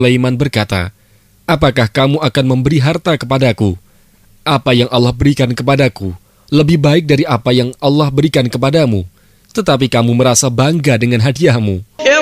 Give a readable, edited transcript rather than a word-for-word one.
Sulaiman berkata, "Apakah kamu akan memberi harta kepadaku? Apa yang Allah berikan kepadaku lebih baik dari apa yang Allah berikan kepadamu, tetapi kamu merasa bangga dengan hadiahmu."